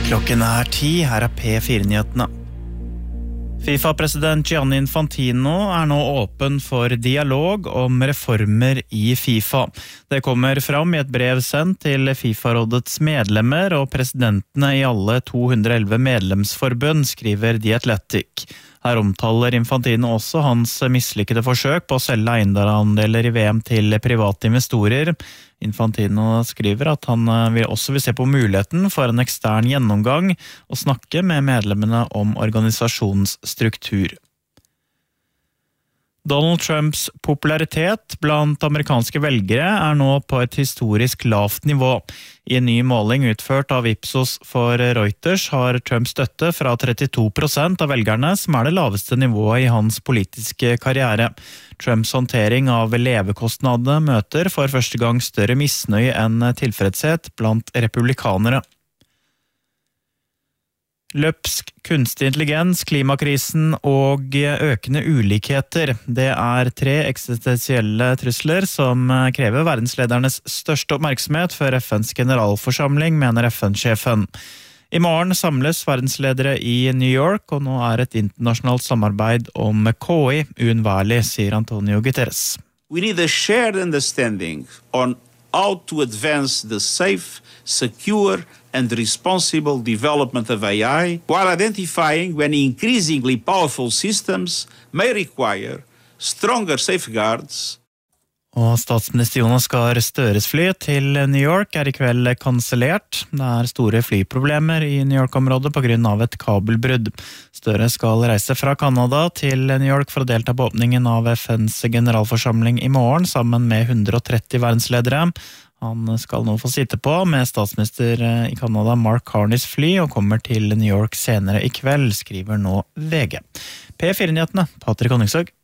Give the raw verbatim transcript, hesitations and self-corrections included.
Klokken er ti, her er P fire-nyhetene. FIFA-president Gianni Infantino er nå åpen for dialog om reformer i FIFA. Det kommer fram i et brev sendt til FIFA-rådets medlemmer og presidentene i alle to hundre og elleve medlemsforbund, skriver The Athletic. Her omtaler Infantino også hans mislykkede forsøk på å selge eiendelandeler i V M til private investorer. Infantino skriver at han vil også vil se på muligheten for en ekstern gjennomgang og snakke med medlemmene om organisasjonens struktur. Donald Trumps popularitet blant amerikanske velgere er nå på et historisk lavt nivå. I en ny måling utført av Ipsos for Reuters har Trump støtte fra trettito prosent av velgerne, som er det laveste nivået i hans politiske karriere. Trumps håndtering av levekostnadene møter for første gang større misnøye enn tilfredshet blant republikanere. Løpsk kunstig intelligens, klimakrisen og økende ulikheter. Det er tre eksistensielle trusler som krever verdensledernes største oppmerksomhet før F N's generalforsamling, mener F N-sjefen. I morgen samles verdensledere i New York, og nå er et internasjonalt samarbeid om K I uunnværlig, sier Antonio Guterres. We need a shared understanding on how to advance the safe, secure and responsible development of A I, while identifying when increasingly powerful systems may require stronger safeguards. Og statsminister Jonas Gahr Støres fly til New York er i kveld kansellert. Det er store flyproblemer i New York-området på grunn av et kabelbrudd. Støre skal reise fra Kanada til New York for å delta på åpningen av F N's generalforsamling i morgen, sammen med hundre og tretti verdensledere. Han skal nå få sitte på med statsminister i Kanada Mark Carneys fly og kommer til New York senere i kveld, skriver nå V G. P fire-nyhetene, Patrick Honningsøg.